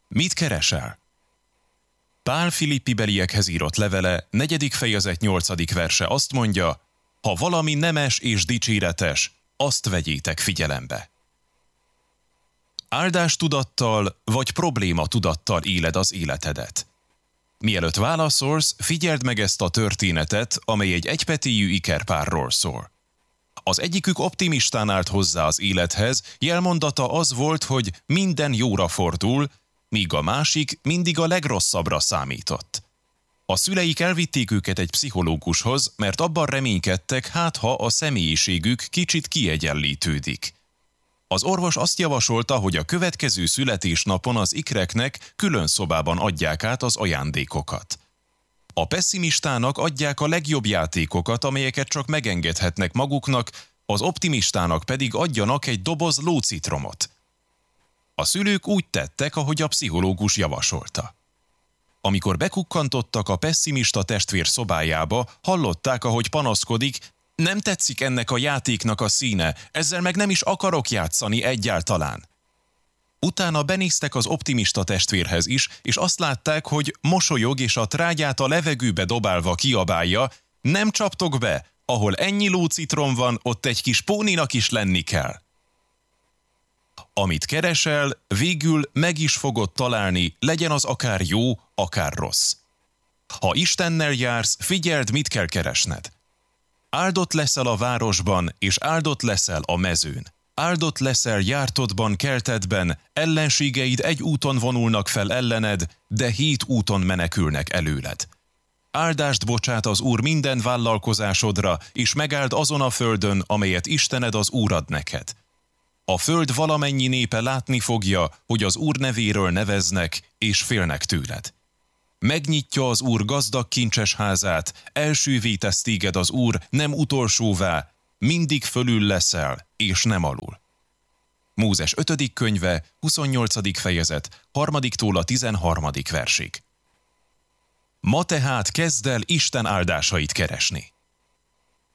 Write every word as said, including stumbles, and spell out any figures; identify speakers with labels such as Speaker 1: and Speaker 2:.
Speaker 1: Mit keresel? Pál Filippi beliekhez írott levele, negyedik fejezet nyolcadik verse azt mondja, ha valami nemes és dicséretes, azt vegyétek figyelembe. Áldástudattal vagy problématudattal éled az életedet. Mielőtt válaszolsz, figyeld meg ezt a történetet, amely egy egypetéjű ikerpárról szól. Az egyikük optimistán állt hozzá az élethez, jelmondata az volt, hogy minden jóra fordul, míg a másik mindig a legrosszabbra számított. A szüleik elvitték őket egy pszichológushoz, mert abban reménykedtek, hát ha a személyiségük kicsit kiegyenlítődik. Az orvos azt javasolta, hogy a következő születésnapon az ikreknek külön szobában adják át az ajándékokat. A pesszimistának adják a legjobb játékokat, amelyeket csak megengedhetnek maguknak, az optimistának pedig adjanak egy doboz lócitromot. A szülők úgy tettek, ahogy a pszichológus javasolta. Amikor bekukkantottak a pesszimista testvér szobájába, hallották, ahogy panaszkodik, nem tetszik ennek a játéknak a színe, ezzel meg nem is akarok játszani egyáltalán. Utána benéztek az optimista testvérhez is, és azt látták, hogy mosolyog és a trágyát a levegőbe dobálva kiabálja, nem csaptok be, ahol ennyi lócitrom van, ott egy kis póninak is lenni kell. Amit keresel, végül meg is fogod találni, legyen az akár jó, akár rossz. Ha Istennel jársz, figyeld, mit kell keresned. Áldott leszel a városban, és áldott leszel a mezőn. Áldott leszel jártodban, keltedben, ellenségeid egy úton vonulnak fel ellened, de hét úton menekülnek előled. Áldást bocsát az Úr minden vállalkozásodra, és megáld azon a földön, amelyet Istened az Úr ad neked. A föld valamennyi népe látni fogja, hogy az Úr nevéről neveznek, és félnek tőled. Megnyitja az Úr gazdag kincses házát, elsővé tesz téged az Úr, nem utolsóvá, mindig fölül leszel, és nem alul. Mózes ötödik könyve, huszonnyolcadik fejezet, harmadiktól a tizenharmadik versig. Ma tehát kezd el Isten áldásait keresni.